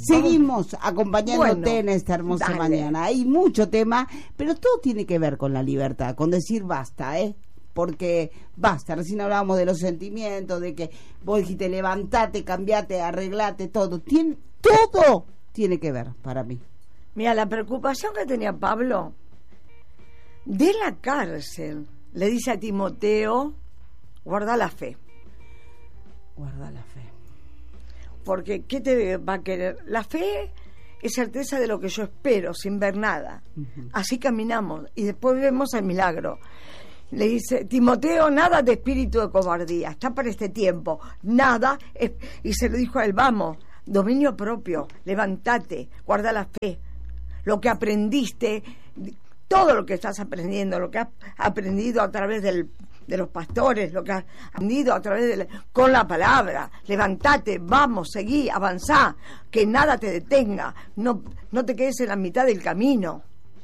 Seguimos acompañándote en esta hermosa dale. mañana. Hay mucho tema, pero todo tiene que ver con la libertad, con decir basta, porque basta. Recién hablábamos de los sentimientos, de que vos dijiste levantate, cambiate, arreglate, todo tiene que ver para mí. Mira, la preocupación que tenía Pablo de la cárcel, le dice a Timoteo, guarda la fe. Guarda la fe. Porque, ¿qué te va a querer? La fe es certeza de lo que yo espero, sin ver nada. Así caminamos, y después vemos el milagro. Le dice, Timoteo, nada de espíritu de cobardía, está para este tiempo, nada, y se lo dijo a él, vamos, dominio propio, levántate, guarda la fe, lo que aprendiste, todo lo que estás aprendiendo, lo que has aprendido a través de los pastores, lo que has aprendido a través con la palabra, levántate, vamos, seguí, avanzá, que nada te detenga, no te quedes en la mitad del camino,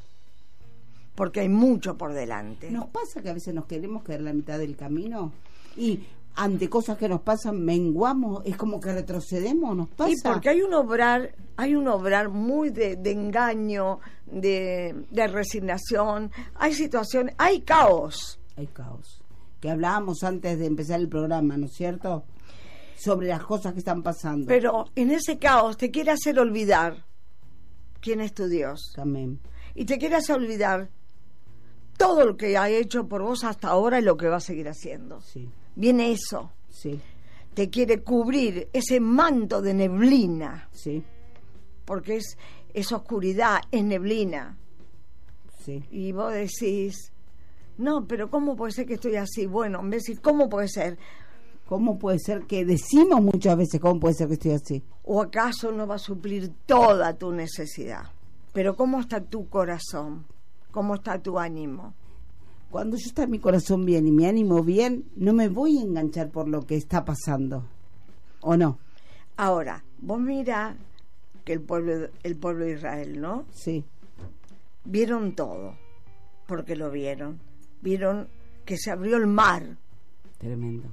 porque hay mucho por delante. ¿Nos pasa que a veces nos queremos quedar en la mitad del camino? Y ante cosas que nos pasan menguamos, es como que retrocedemos, ¿nos pasa? Y porque hay un obrar muy de engaño, de resignación, hay situaciones, hay caos. Hay caos. Que hablábamos antes de empezar el programa, ¿no es cierto? Sobre las cosas que están pasando. Pero en ese caos te quiere hacer olvidar quién es tu Dios. Amén. Y te quiere hacer olvidar todo lo que ha hecho por vos hasta ahora y lo que va a seguir haciendo. Sí. Viene eso. Sí. Te quiere cubrir ese manto de neblina. Sí. Porque es oscuridad, es neblina. Sí. Y vos decís, no, pero ¿cómo puede ser que estoy así? Bueno, me decís, ¿cómo puede ser? ¿Cómo puede ser que decimos muchas veces cómo puede ser que estoy así? ¿O acaso no va a suplir toda tu necesidad? Pero ¿cómo está tu corazón? ¿Cómo está tu ánimo? Cuando yo está mi corazón bien y mi ánimo bien, no me voy a enganchar por lo que está pasando, ¿o no? Ahora, vos mirá que el pueblo de Israel, ¿no? Sí. Vieron todo, porque lo vieron. Vieron que se abrió el mar. Tremendo.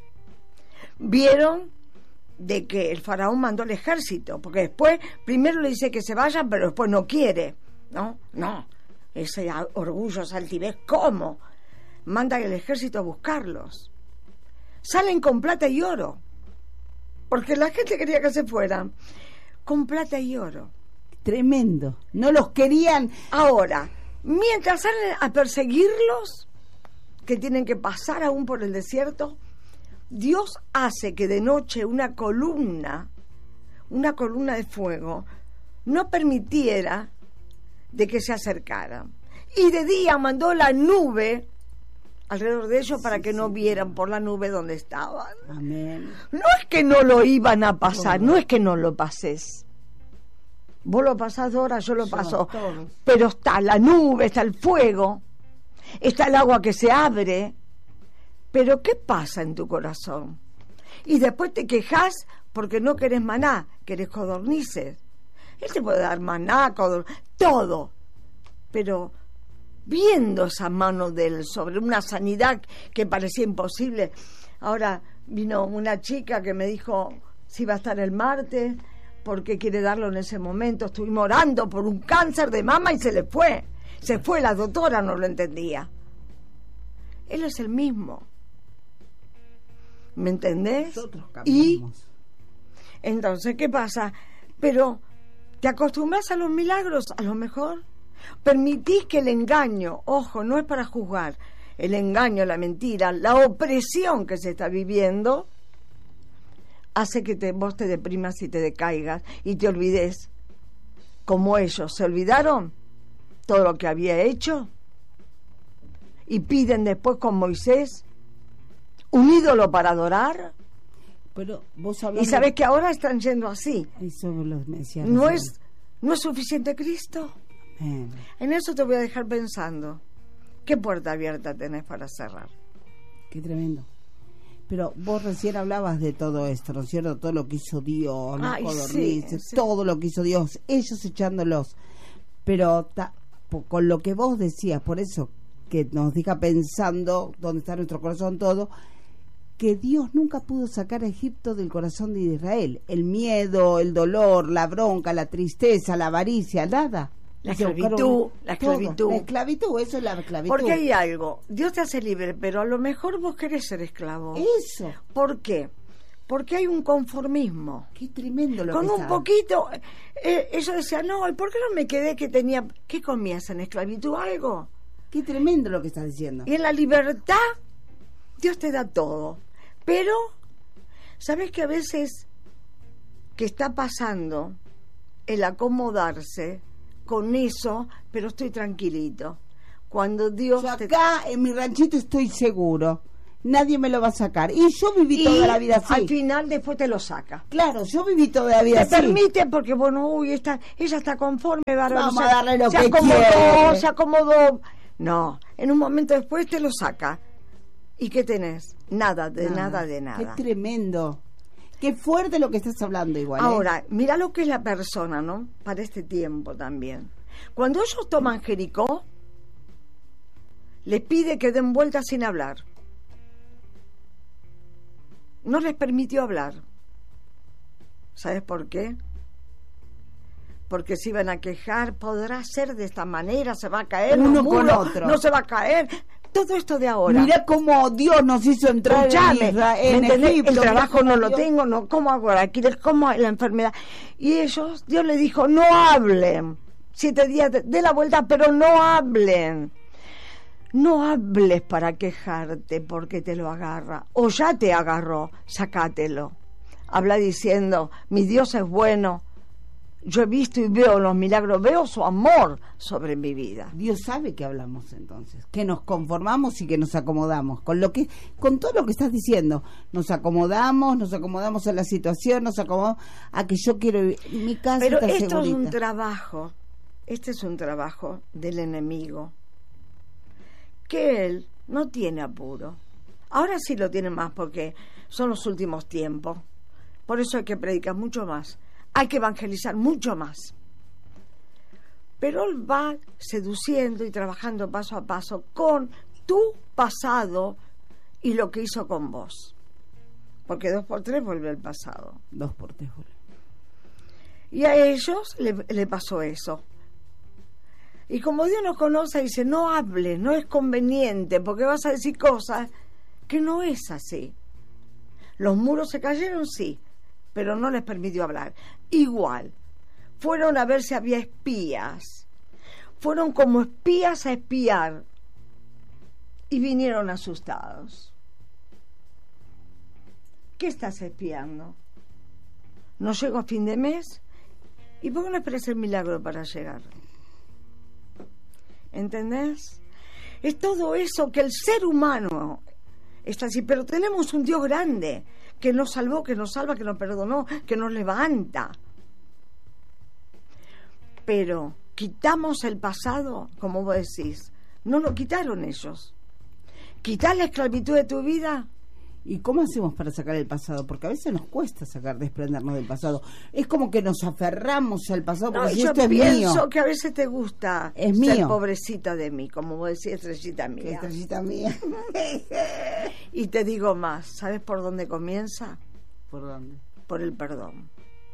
Vieron de que el faraón mandó el ejército, porque después, primero le dice que se vayan, pero después no quiere, ¿no? No, ese orgullo, esa altivez, ¿cómo? Manda el ejército a buscarlos. Salen con plata y oro, porque la gente quería que se fueran, con plata y oro. Tremendo, no los querían. Ahora, mientras salen a perseguirlos, que tienen que pasar aún por el desierto, Dios hace que de noche una columna de fuego, no permitiera de que se acercaran. Y de día mandó la nube alrededor de ellos para que no vieran por la nube donde estaban. Amén. No es que no lo iban a pasar, no es que no lo pases. Vos lo pasás ahora, yo lo paso. Pero está la nube, está el fuego, está el agua que se abre. Pero ¿qué pasa en tu corazón? Y después te quejas porque no querés maná, querés codornices. Él te puede dar maná, todo. Pero viendo esa mano de él sobre una sanidad que parecía imposible. Ahora vino una chica que me dijo si va a estar el martes, porque quiere darlo en ese momento. Estuvimos orando por un cáncer de mama y se le fue. Se fue, la doctora no lo entendía. Él es el mismo. ¿Me entendés? Y entonces, ¿qué pasa? Pero ¿te acostumbras a los milagros? A lo mejor permitís que el engaño, ojo, no es para juzgar, el engaño, la mentira, la opresión que se está viviendo hace que vos te deprimas y te decaigas y te olvides, como ellos se olvidaron todo lo que había hecho y piden después con Moisés un ídolo para adorar. Pero vos y sabés que ahora están yendo así. Eso lo decía no es suficiente Cristo. Amén. En eso te voy a dejar pensando. ¿Qué puerta abierta tenés para cerrar? Qué tremendo. Pero vos recién hablabas de todo esto, ¿no es cierto? Todo lo que hizo Dios, los codornices, sí. Todo lo que hizo Dios, ellos echándolos. Pero con lo que vos decías, por eso que nos deja pensando dónde está nuestro corazón todo, que Dios nunca pudo sacar a Egipto del corazón de Israel. El miedo, el dolor, la bronca, la tristeza, la avaricia, nada. La esclavitud, la esclavitud, eso es la esclavitud. Porque hay algo, Dios te hace libre, pero a lo mejor vos querés ser esclavo. Eso. ¿Por qué? Porque hay un conformismo. Qué tremendo lo con que un sabe. Poquito, ellos decían, no, ¿y por qué no me quedé que tenía, qué comías en esclavitud? Algo. Qué tremendo lo que estás diciendo. Y en la libertad, Dios te da todo. Pero, ¿sabes que a veces que está pasando el acomodarse con eso, pero estoy tranquilito? Cuando Dios yo acá en mi ranchito estoy seguro, nadie me lo va a sacar. Y yo viví toda la vida así. Al final después te lo saca. Claro, yo viví toda la vida así. Te permite porque, bueno, uy, ella está conforme, bárbaro. Vamos a darle lo se que acomodó, quiere. se acomodó. No, en un momento después te lo saca. ¿Y qué tenés? Nada. Qué tremendo. Qué fuerte lo que estás hablando igual. Ahora, mira lo que es la persona, ¿no? Para este tiempo también. Cuando ellos toman Jericó, les pide que den vueltas sin hablar. No les permitió hablar. ¿Sabes por qué? Porque se iban a quejar, podrá ser de esta manera, se va a caer uno los muros, con otro. no se va a caer. Todo esto de ahora. Mira cómo Dios nos hizo entrar en Egipto. El trabajo no lo tengo, no, ¿cómo hago aquí? ¿Cómo la enfermedad? Y ellos, Dios les dijo, no hablen. 7 días de la vuelta, pero no hablen. No hables para quejarte porque te lo agarra. O ya te agarró, sacátelo. Habla diciendo, mi Dios es bueno. Yo he visto y veo los milagros, veo su amor sobre mi vida. Dios sabe que hablamos entonces, que nos conformamos y que nos acomodamos con todo lo que estás diciendo. Nos acomodamos a la situación, nos acomodamos a que yo quiero vivir. Mi casa pero está esto segurita. Es un trabajo. Este es un trabajo del enemigo. Que él no tiene apuro. Ahora sí lo tiene más porque son los últimos tiempos. Por eso hay que predicar mucho más. Hay que evangelizar mucho más. Pero él va seduciendo y trabajando paso a paso con tu pasado y lo que hizo con vos. Porque 2 por 3 vuelve el pasado. 2 por 3 vuelve. Y a ellos le pasó eso. Y como Dios nos conoce, dice, no hables, no es conveniente, porque vas a decir cosas que no es así. Los muros se cayeron, sí, pero no les permitió hablar. Igual, fueron a ver si había espías. Fueron como espías a espiar y vinieron asustados. ¿Qué estás espiando? ¿No llego a fin de mes? ¿Y por qué no esperas el milagro para llegar? ¿Entendés? Es todo eso que el ser humano está así, pero tenemos un Dios grande que nos salvó, que nos salva, que nos perdonó, que nos levanta. Pero quitamos el pasado, como vos decís, no lo quitaron ellos. ¿Quitar la esclavitud de tu vida? ¿Y cómo hacemos para sacar el pasado? Porque a veces nos cuesta desprendernos del pasado. Es como que nos aferramos al pasado porque si esto es mío. Yo pienso que a veces te gusta es ser mío. Pobrecita de mí, como vos decís, estrellita mía. Estrellita mía. Y te digo más, ¿sabes por dónde comienza? ¿Por dónde? Por el perdón.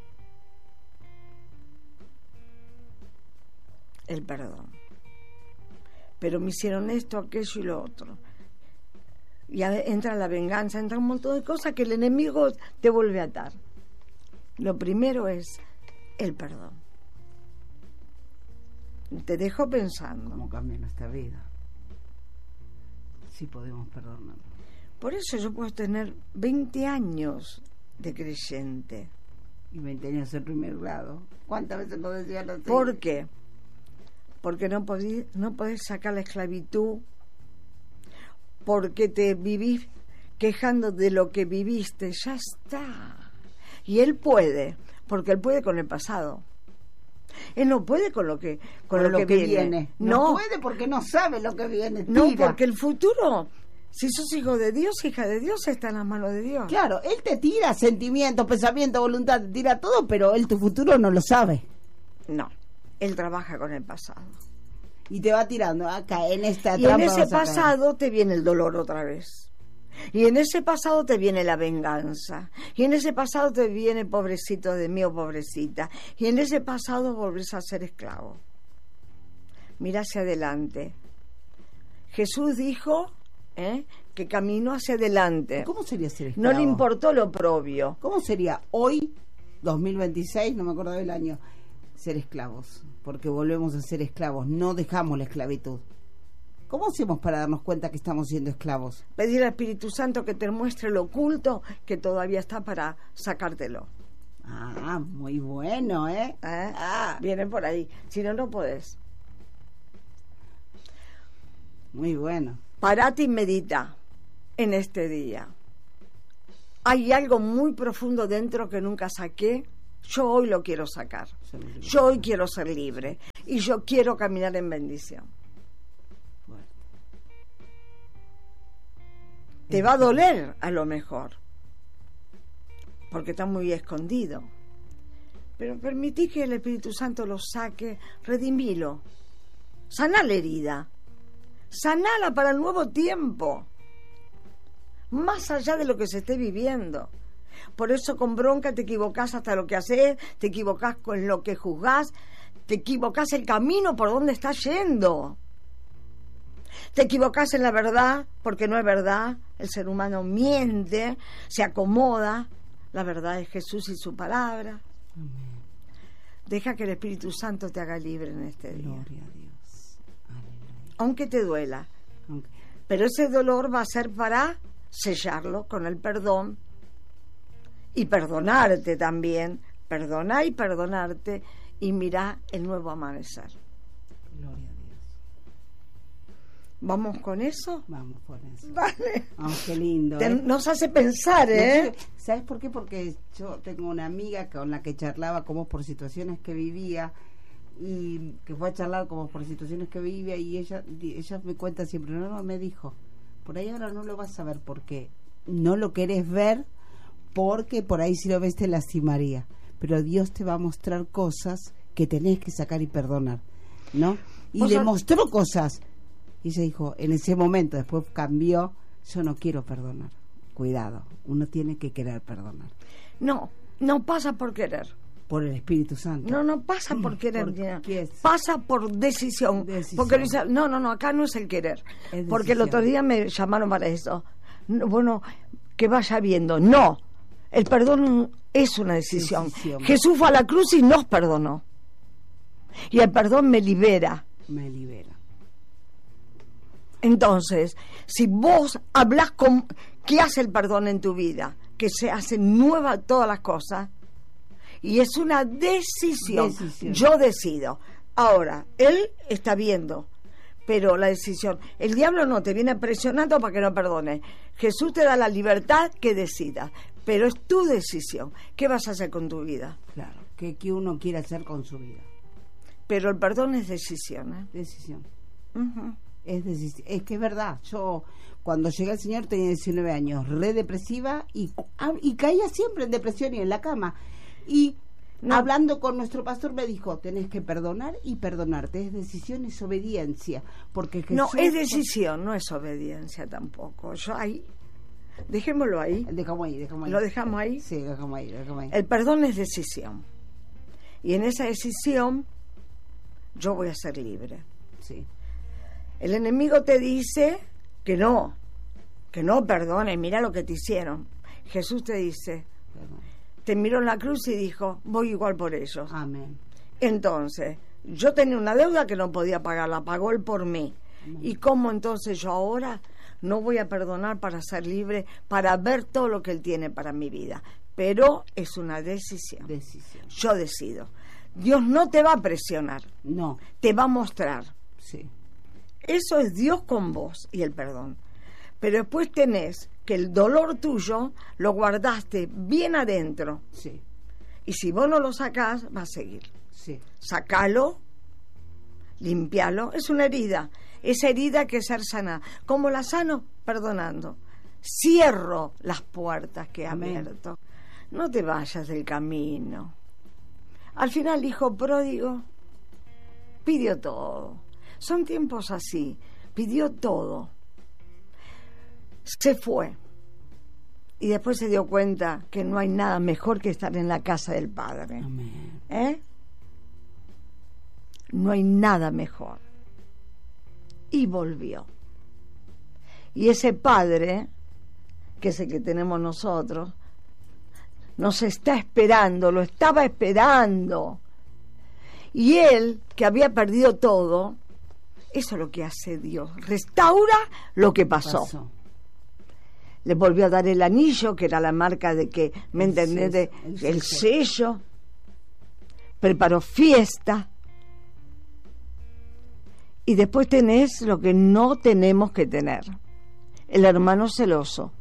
El perdón. Pero me hicieron esto, aquello y lo otro. Y entra la venganza, entra un montón de cosas que el enemigo te vuelve a atar. Lo primero es el perdón. Te dejo pensando. ¿Cómo cambia nuestra vida? Sí podemos perdonar. Por eso yo puedo tener 20 años de creyente. Y 20 años en primer grado. ¿Cuántas veces lo decían así? ¿Por qué? Porque no podés sacar la esclavitud, porque te vivís quejando de lo que viviste, ya está. Y él puede, porque él puede con el pasado. Él no puede con lo que viene. No puede porque no sabe lo que viene. Tira. No, porque el futuro, si sos hijo de Dios, hija de Dios, está en las manos de Dios. Claro, él te tira sentimientos, pensamientos, voluntad, te tira todo, pero él tu futuro no lo sabe. No, él trabaja con el pasado. Y te va tirando acá en esta y trampa. Y en ese pasado te viene el dolor otra vez. Y en ese pasado te viene la venganza. Y en ese pasado te viene pobrecito de mí o pobrecita. Y en ese pasado volvés a ser esclavo. Mira hacia adelante. Jesús dijo que caminó hacia adelante. ¿Cómo sería ser esclavo? No le importó lo oprobio. ¿Cómo sería hoy, 2026, no me acuerdo del año, ser esclavos? Porque volvemos a ser esclavos, no dejamos la esclavitud. ¿Cómo hacemos para darnos cuenta que estamos siendo esclavos? Pedir al Espíritu Santo que te muestre lo oculto que todavía está para sacártelo. Ah, muy bueno, ¿eh? Viene por ahí. Si no, no podés. Muy bueno. Parate y medita en este día. ¿Hay algo muy profundo dentro que nunca saqué? Yo hoy lo quiero sacar. Yo hoy quiero ser libre. Y yo quiero caminar en bendición. Te va a doler a lo mejor, porque está muy escondido. Pero permití que el Espíritu Santo lo saque, redimilo. Saná la herida. Sanala para el nuevo tiempo. Más allá de lo que se esté viviendo. Por eso con bronca te equivocás hasta lo que haces, te equivocás con lo que juzgás, te equivocás el camino por donde estás yendo. Te equivocás en la verdad, porque no es verdad. El ser humano miente, se acomoda. La verdad es Jesús y su palabra. Amén. Deja que el Espíritu Santo te haga libre en este día. Gloria a Dios. Aleluya. Aunque te duela. Pero ese dolor va a ser para sellarlo con el perdón y perdonarte también. Perdoná y perdonarte y mirá el nuevo amanecer. Gloria a Dios. ¿Vamos con eso? Vamos por eso. Dale. Oh, qué lindo. Nos hace pensar, ¿eh? ¿Sabes por qué? Porque yo tengo una amiga con la que charlaba como por situaciones que vivía, y que fue a charlar como por situaciones que vivía, y ella me cuenta siempre, no, me dijo, por ahí ahora no lo vas a ver porque no lo querés ver, porque por ahí si lo ves te lastimaría, pero Dios te va a mostrar cosas que tenés que sacar y perdonar, ¿no? Y le mostró cosas. Y ella dijo, en ese momento, después cambió, yo no quiero perdonar. Cuidado, uno tiene que querer perdonar. No pasa por querer. Por el Espíritu Santo. No pasa por querer. ¿Qué es? Pasa por decisión. Porque dice, no, acá no es el querer. Porque el otro día me llamaron para eso. Bueno, que vaya viendo. No, el perdón es una decisión. Jesús fue a la cruz y nos perdonó. Y el perdón me libera. Me libera. Entonces, si vos hablas con qué hace el perdón en tu vida, que se hacen nuevas todas las cosas, y es una decisión. Yo decido. Ahora, él está viendo, pero la decisión, el diablo no te viene presionando para que no perdones. Jesús te da la libertad que decidas, pero es tu decisión. ¿Qué vas a hacer con tu vida? Claro, ¿qué uno quiere hacer con su vida? Pero el perdón es decisión, ¿eh? Decisión. Uh-huh. Es que es verdad, yo cuando llegué al Señor tenía 19 años, re depresiva, y caía siempre en depresión y en la cama, y hablando con nuestro pastor me dijo, tenés que perdonar y perdonarte, es decisión, es obediencia, porque Jesús... No, es decisión, no es obediencia tampoco. Yo ahí, dejémoslo ahí. Dejamos ahí. ¿Lo dejamos ahí? Sí, dejamos ahí. El perdón es decisión, y en esa decisión yo voy a ser libre. Sí. El enemigo te dice que no perdone, mira lo que te hicieron. Jesús te dice, te miró en la cruz y dijo, voy igual por ellos. Amén. Entonces, yo tenía una deuda que no podía pagar, la pagó él por mí. Amén. ¿Y cómo entonces yo ahora no voy a perdonar para ser libre, para ver todo lo que él tiene para mi vida? Pero es una decisión. Yo decido. Dios no te va a presionar. No. Te va a mostrar. Sí. Eso es Dios con vos y el perdón. Pero después tenés que el dolor tuyo lo guardaste bien adentro. Sí. Y si vos no lo sacás, va a seguir. Sí. Sacalo, limpialo. Es una herida. Esa herida hay que ser sana. ¿Cómo la sano? Perdonando. Cierro las puertas que he abierto. No te vayas del camino. Al final, el hijo pródigo pidió todo. Son tiempos así, pidió todo. se fue. Y después se dio cuenta que no hay nada mejor que estar en la casa del Padre. Amén. No hay nada mejor. Y volvió. Y ese Padre, que es el que tenemos nosotros, nos está esperando, lo estaba esperando. Y él, que había perdido todo, eso es lo que hace Dios, restaura lo que pasó. Le volvió a dar el anillo, que era la marca de que, ¿me entendés? El sello. Preparó fiesta. Y después tenés lo que no tenemos que tener: el hermano celoso.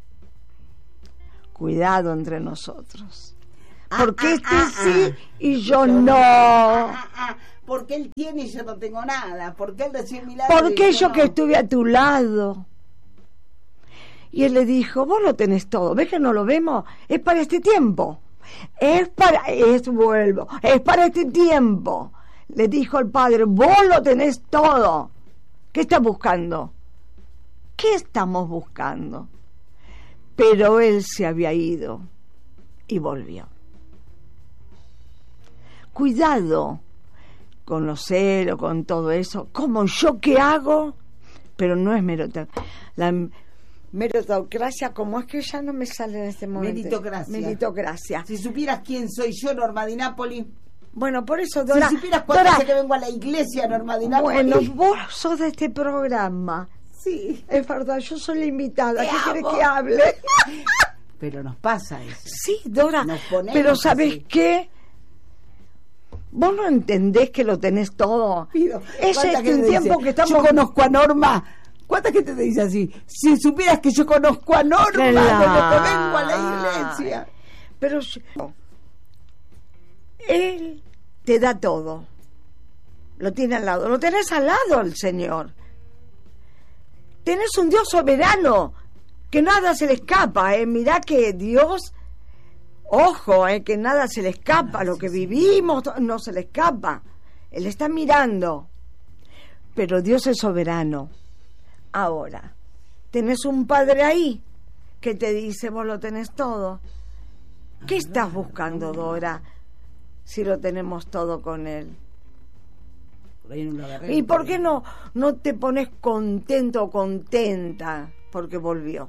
Cuidado entre nosotros. Porque sí y yo no. Porque él tiene y yo no tengo nada. Porque él recibe milagros. Porque yo que estuve a tu lado. Y él le dijo: vos lo tenés todo. ¿Ves que no lo vemos? Es para este tiempo. Es para este tiempo. Le dijo el Padre: vos lo tenés todo. ¿Qué estás buscando? ¿Qué estamos buscando? Pero él se había ido y volvió. Cuidado con los celos, con todo eso. Como yo que hago, pero no es la meritocracia, como es que ya no me sale en este momento. Meritocracia. Si supieras quién soy yo, Norma Di Napoli. Bueno, por eso, Dora. Si supieras cuánto hace que vengo a la iglesia, Norma Di Napoli. Bueno, vos sos de este programa. Sí. Es verdad, yo soy la invitada. ¿Qué querés que hable? Pero nos pasa eso. Sí, Dora. Pero ¿sabés qué? Vos no entendés que lo tenés todo. Ese es el tiempo que estamos. Yo conozco a Norma. ¿Cuánta gente te dice así? Si supieras que yo conozco a Norma, desde que vengo a la iglesia. Pero él te da todo. Lo tiene al lado. Lo tenés al lado al Señor. Tenés un Dios soberano que nada se le escapa. Mirá que Dios, ojo, que nada se le escapa. Lo que vivimos no se le escapa. Él está mirando. Pero Dios es soberano. Ahora, tenés un Padre ahí que te dice: vos lo tenés todo. ¿Qué estás buscando, Dora, si lo tenemos todo con Él? ¿Y por qué no te pones contento o contenta porque volvió?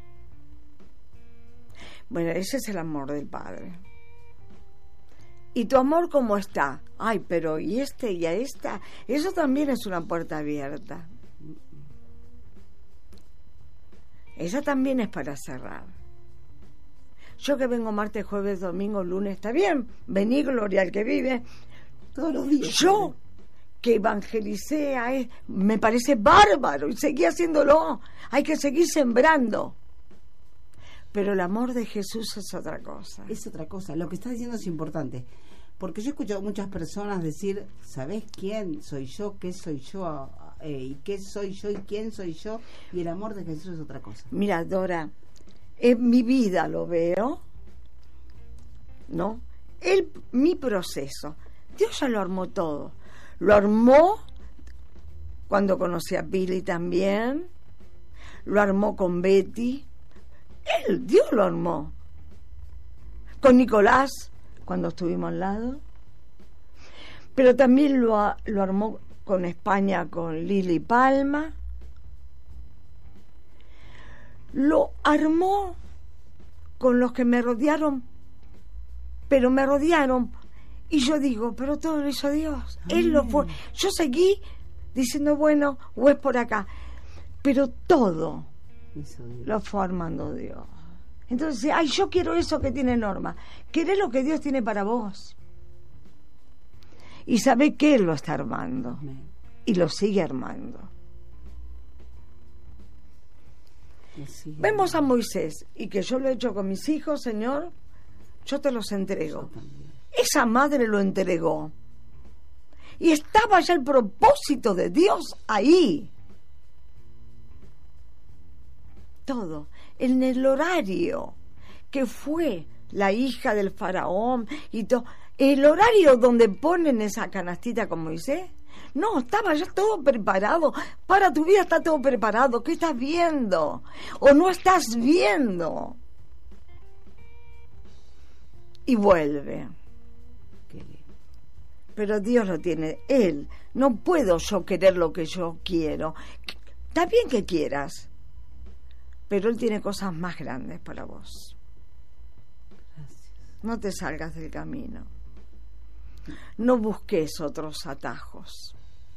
Bueno, ese es el amor del Padre. ¿Y tu amor cómo está? Ay, pero ¿y y a esta? Eso también es una puerta abierta. Esa también es para cerrar. Yo que vengo martes, jueves, domingo, lunes, está bien. Vení, gloria al que vive. Todos los días. Yo que evangelicé, me parece bárbaro y seguí haciéndolo. Hay que seguir sembrando. Pero el amor de Jesús es otra cosa. Es otra cosa. Lo que estás diciendo es importante. Porque yo he escuchado a muchas personas decir: ¿sabés quién soy yo? ¿Qué soy yo? ¿Y qué soy yo? ¿Y quién soy yo? Y el amor de Jesús es otra cosa. Mira, Dora, en mi vida lo veo, ¿no? Mi proceso. Dios ya lo armó todo. Lo armó cuando conocí a Billy también. Lo armó con Betty. Dios lo armó. Con Nicolás, cuando estuvimos al lado. Pero también lo armó con España, con Lili Palma. Lo armó con los que me rodearon, pero me rodearon. Y yo digo, pero todo lo hizo Dios. Él lo fue. Yo seguí diciendo, bueno, o es por acá. Pero todo lo fue armando Dios. Entonces, ay, yo quiero eso que tiene Norma. ¿Querés lo que Dios tiene para vos? Y sabe que Él lo está armando. Y lo sigue armando. Vemos a Moisés, y que yo lo he hecho con mis hijos, Señor, yo te los entrego. Esa madre lo entregó. Y estaba ya el propósito de Dios ahí. Todo. En el horario que fue la hija del faraón y todo. El horario donde ponen esa canastita con Moisés No, estaba ya todo preparado. Para tu vida está todo preparado. ¿Qué estás viendo? ¿O no estás viendo? Y vuelve. Pero Dios lo tiene, Él. No puedo yo querer lo que yo quiero. Está bien que quieras, pero Él tiene cosas más grandes para vos. Gracias. No te salgas del camino. No busques otros atajos.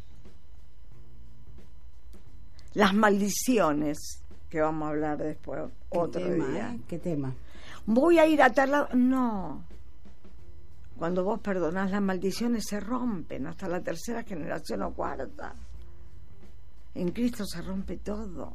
Las maldiciones, que vamos a hablar después, otro día. ¿Qué tema? Voy a ir a tal lado. No. Cuando vos perdonás, las maldiciones se rompen hasta la tercera generación o cuarta. En Cristo se rompe todo.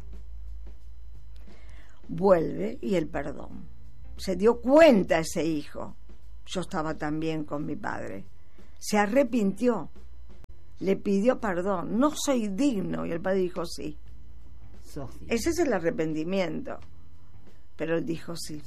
Vuelve y el perdón. Se dio cuenta ese hijo. Yo estaba también con mi padre. Se arrepintió. Le pidió perdón. No soy digno. Y el padre dijo sí. Ese es el arrepentimiento. Pero él dijo sí.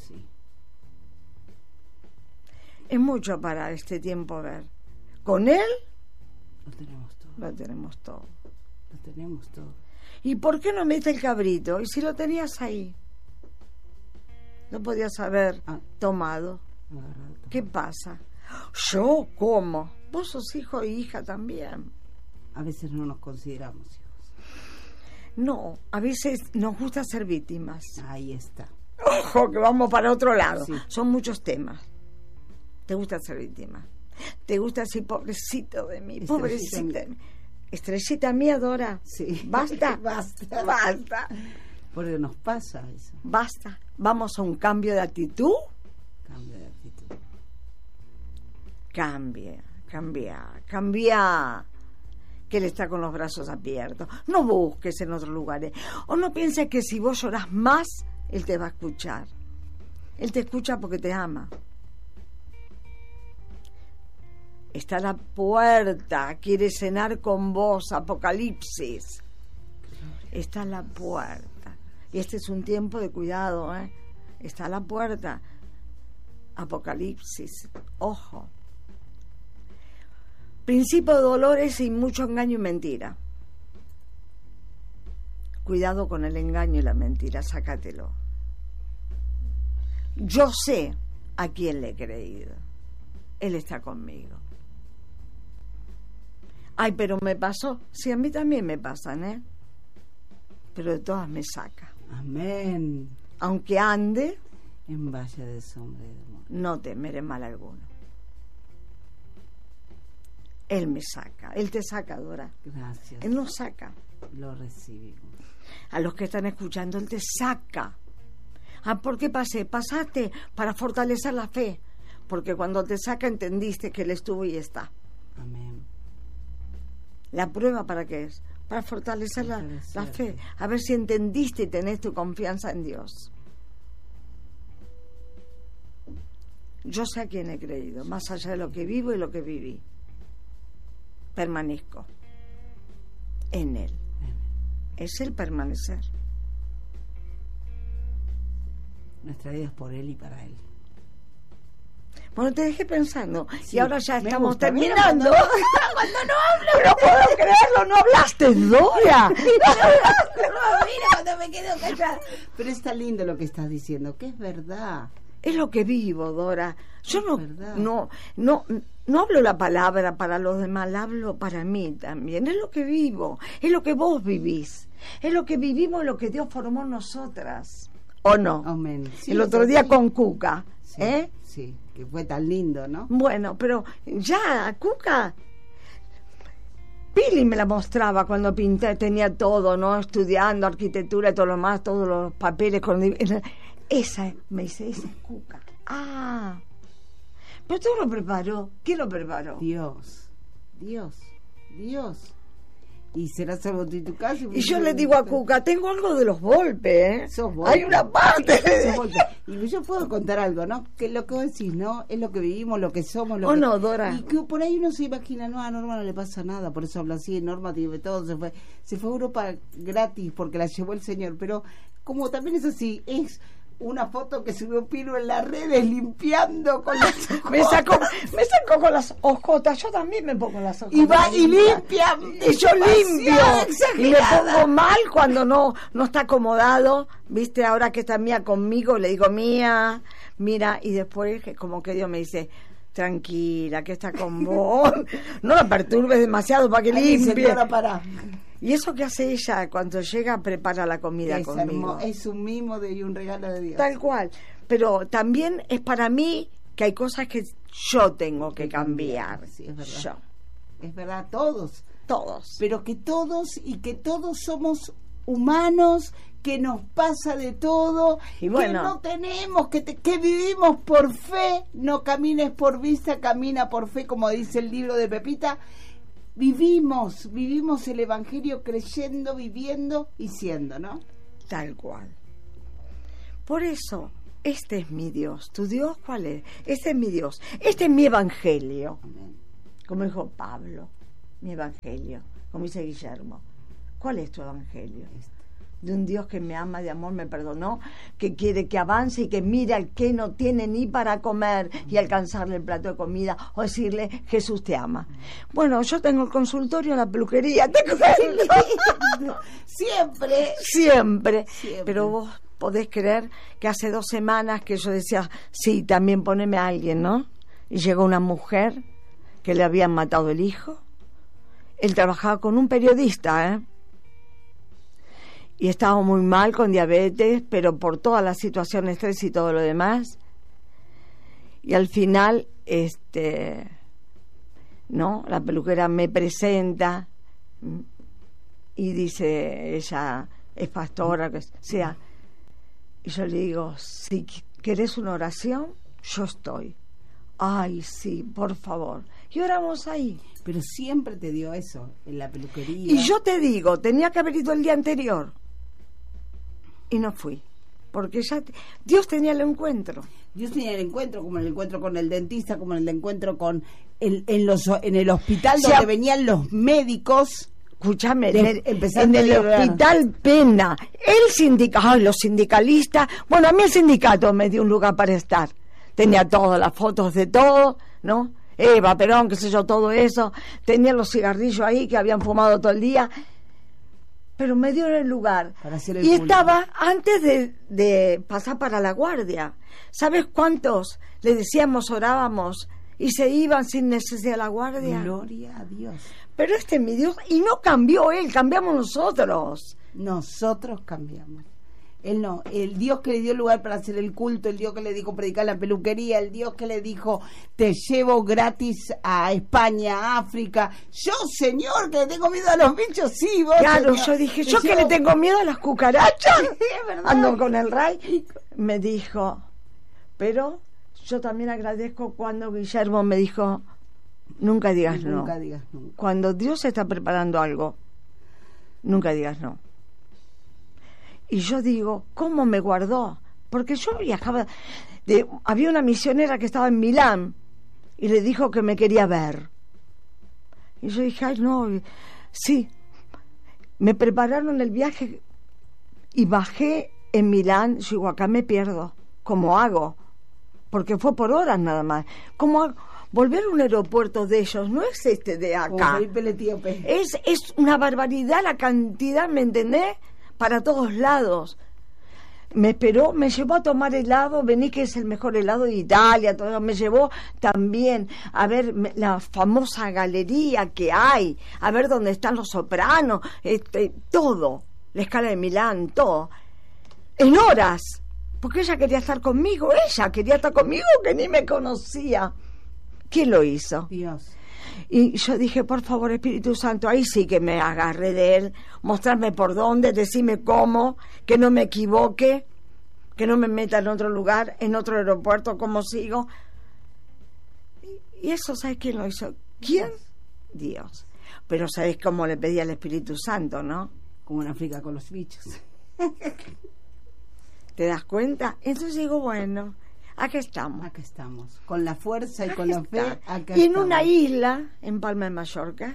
Es mucho para este tiempo ver. Con él lo tenemos todo. Lo tenemos todo. Lo tenemos todo. ¿Y por qué no metiste el cabrito? ¿Y si lo tenías ahí? No podías haber tomado. ¿Qué pasa? ¿Yo cómo? Vos sos hijo e hija también. A veces no nos consideramos hijos. No, a veces nos gusta ser víctimas. Ahí está. Ojo, que vamos para otro lado. Sí. Son muchos temas. Te gusta ser víctima. Te gusta decir, pobrecito de mí, pobrecita. Estrellita mía, Dora. Sí. ¿Basta? Basta. Basta. Porque nos pasa eso. Basta. Vamos a un cambio de actitud. Cambio de actitud. Cambia. Que Él está con los brazos abiertos. No busques en otros lugares. O no pienses que si vos llorás más, Él te va a escuchar. Él te escucha porque te ama. Está a la puerta, quiere cenar con vos, Apocalipsis. Está a la puerta. Y este es un tiempo de cuidado, ¿eh? Está a la puerta. Apocalipsis, ojo. Principio de dolores y mucho engaño y mentira. Cuidado con el engaño y la mentira, sácatelo. Yo sé a quién le he creído. Él está conmigo. Ay, pero me pasó. Sí, a mí también me pasan, ¿eh? Pero de todas me saca. Amén. Aunque ande en valle de sombra y de muerte, no temeré mal alguno. Él me saca. Él te saca, Dora. Gracias. Él nos saca. Lo recibimos. A los que están escuchando, Él te saca. ¿Por qué pasé? Pasaste para fortalecer la fe. Porque cuando te saca entendiste que Él estuvo y está. Amén. ¿La prueba para qué es? Para fortalecer la fe. A ver si entendiste y tenés tu confianza en Dios. Yo sé a quién he creído, más allá de lo que vivo y lo que viví. Permanezco en Él. Es el permanecer. Nuestra vida es por Él y para Él. Bueno, te dejé pensando. Sí, y ahora ya estamos gusta. terminando. Mira, cuando no hablo. No puedo creerlo, no hablaste, Dora. Mira, cuando me quedo callada. Pero está lindo lo que estás diciendo, que es verdad. Es lo que vivo, Dora. Yo no hablo la palabra para los demás, la hablo para mí también. Es lo que vivo, es lo que vos vivís, es lo que vivimos, lo que Dios formó en nosotras. ¿O no? Amén. Sí, el otro día con Cuca, sí, ¿eh? Sí, que fue tan lindo, ¿no? Bueno, pero ya, Cuca, Pili me la mostraba cuando pinté, tenía todo, ¿no? Estudiando arquitectura y todo lo más, todos los papeles con... Esa, me dice, esa es Cuca. Ah, pero todo lo preparó. ¿Quién lo preparó? Dios. Y será solo tú y tu casa. Y yo le digo a Cuca, tengo algo de los Volpe, ¿eh? Sos Volpe. Hay una parte. Y yo puedo contar algo, ¿no? Que lo que vos decís, ¿no? Es lo que vivimos, lo que somos. No, Dora. Y que por ahí uno se imagina, no, a Norma no le pasa nada, por eso habla así, Norma tiene todo, se fue a Europa gratis porque la llevó el Señor. Pero como también es así, es una foto que subió Pilo en las redes limpiando con las ojotas. Me sacó con las ojotas. Yo también me pongo las ojotas. Y va y limpia. Y yo limpio. Y me pongo mal cuando no está acomodado. Viste, ahora que está Mía conmigo, le digo, Mía, mira, y después como que Dios me dice, tranquila, que está con vos. No la perturbes demasiado para que limpie. Señora, pará. Y eso que hace ella cuando llega, prepara la comida conmigo. Es un mimo y un regalo de Dios. Tal cual. Pero también es para mí que hay cosas que yo tengo que cambiar. Sí, es verdad. Yo. Es verdad, todos. Todos. Pero que todos somos humanos, que nos pasa de todo, y bueno, que no tenemos, que vivimos por fe, no camines por vista, camina por fe, como dice el libro de Pepita. Vivimos el Evangelio creyendo, viviendo y siendo, ¿no? Tal cual. Por eso, este es mi Dios. ¿Tu Dios cuál es? Este es mi Dios. Este es mi Evangelio. Amén. Como dijo Pablo, mi Evangelio. Como dice Guillermo. ¿Cuál es tu Evangelio? De un Dios que me ama, de amor, me perdonó, que quiere que avance y que mire al que no tiene ni para comer y alcanzarle el plato de comida o decirle, Jesús te ama. Bueno, yo tengo el consultorio, la peluquería, te cuento. Siempre. Pero vos podés creer que hace 2 semanas que yo decía, sí, también poneme a alguien, ¿no? Y llegó una mujer que le habían matado el hijo. Él trabajaba con un periodista, y estaba muy mal con diabetes, pero por toda la situación, estrés y todo lo demás. Y al final, ¿no? La peluquera me presenta y dice, ella es pastora, que sea. Y yo le digo, si querés una oración, yo estoy. Ay, sí, por favor. Y oramos ahí. Pero siempre te dio eso, en la peluquería. Y yo te digo, tenía que haber ido el día anterior. Y no fui, porque ya Dios tenía el encuentro. Dios tenía el encuentro, como el encuentro con el dentista, como el encuentro con en el hospital donde venían los médicos. Escúchame, en el hospital Pena, los sindicalistas, bueno, a mí el sindicato me dio un lugar para estar. Tenía todas las fotos de todo, ¿no? Eva Perón, qué sé yo, todo eso. Tenía los cigarrillos ahí que habían fumado todo el día. Pero me dio el lugar. Y estaba antes de pasar para la guardia. ¿Sabes cuántos le decíamos, orábamos, y se iban sin necesidad de la guardia? Gloria a Dios. Pero este es mi Dios, y no cambió él, cambiamos nosotros. Nosotros cambiamos. Él no, el Dios que le dio lugar para hacer el culto, el Dios que le dijo predicar en la peluquería, el Dios que le dijo te llevo gratis a España, a África. Yo, Señor, que le tengo miedo a los bichos, sí, vos. Claro, Señor, yo dije, yo que le tengo miedo a las cucarachas. Es verdad. Ando con el Ray. Me dijo, pero yo también agradezco cuando Guillermo me dijo, nunca digas no. Nunca digas nunca. Cuando Dios está preparando algo, nunca digas no. Y yo digo, ¿cómo me guardó? Porque yo viajaba, había una misionera que estaba en Milán y le dijo que me quería ver. Y yo dije, ay no, sí. Me prepararon el viaje y bajé en Milán. Yo digo, acá me pierdo. ¿Cómo hago? Porque fue por horas nada más. ¿Cómo hago? Volver a un aeropuerto de ellos no es de acá. Es una barbaridad la cantidad, ¿me entendés? Para todos lados. Me esperó, me llevó a tomar helado, vení que es el mejor helado de Italia, todo. Me llevó también a ver la famosa galería que hay, a ver dónde están los sopranos, todo, la Scala de Milán, todo, en horas, porque ella quería estar conmigo, que ni me conocía. ¿Quién lo hizo? Dios. Y yo dije, por favor, Espíritu Santo, ahí sí que me agarré de él, mostrarme por dónde, decirme cómo, que no me equivoque, que no me meta en otro lugar, en otro aeropuerto, cómo sigo. Y eso, ¿sabes quién lo hizo? ¿Quién? Dios. Pero ¿sabes cómo le pedí al Espíritu Santo, no? Como en África con los bichos. ¿Te das cuenta? Entonces digo, bueno, aquí estamos. Aquí estamos, con la fuerza y con la fe. Y en una isla, en Palma de Mallorca,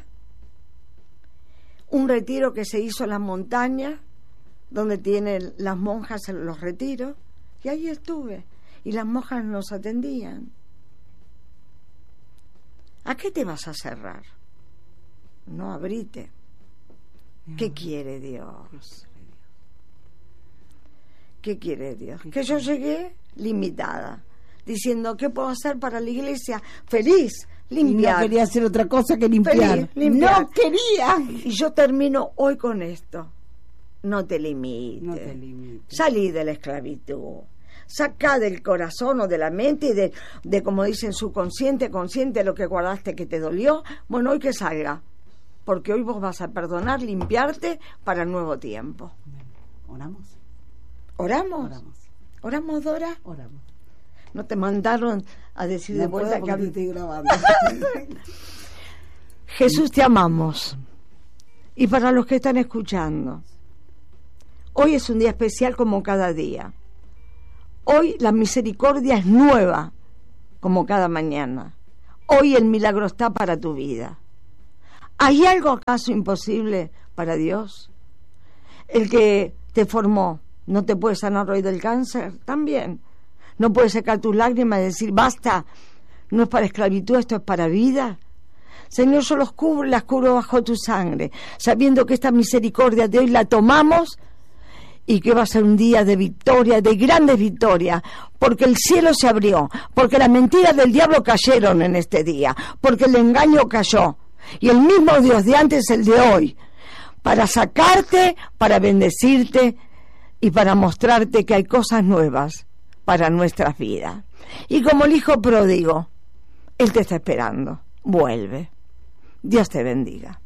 un retiro que se hizo en las montañas, donde tienen las monjas los retiros, Y ahí estuve. Y las monjas nos atendían. ¿A qué te vas a cerrar? No, abrite. ¿Qué quiere Dios? ¿Qué quiere Dios? Que yo llegué limitada, diciendo, ¿qué puedo hacer para la iglesia? Feliz, limpiar. Y no quería hacer otra cosa que limpiar. Feliz, limpiar. No quería. Y yo termino hoy con esto. No te limites. No te limites. Salí de la esclavitud. Sacá del corazón o de la mente y de como dicen, subconsciente, consciente, lo que guardaste que te dolió. Bueno, hoy que salga. Porque hoy vos vas a perdonar, limpiarte para el nuevo tiempo. ¿Oramos? ¿Oramos? Oramos. ¿Oramos, Dora? Oramos. ¿No te mandaron a decir de vuelta que te estoy grabando? Jesús, te amamos. Y para los que están escuchando, hoy es un día especial como cada día. Hoy la misericordia es nueva como cada mañana. Hoy el milagro está para tu vida. ¿Hay algo acaso imposible para Dios? El que te formó, ¿no te puede sanar hoy del cáncer? También. ¿No puede secar tus lágrimas y decir, basta, no es para esclavitud, esto es para vida? Señor, yo las cubro bajo tu sangre, sabiendo que esta misericordia de hoy la tomamos y que va a ser un día de victoria, de grandes victorias, porque el cielo se abrió, porque las mentiras del diablo cayeron en este día, porque el engaño cayó, y el mismo Dios de antes, el de hoy, para sacarte, para bendecirte y para mostrarte que hay cosas nuevas para nuestras vidas. Y como el hijo pródigo, Él te está esperando. Vuelve. Dios te bendiga.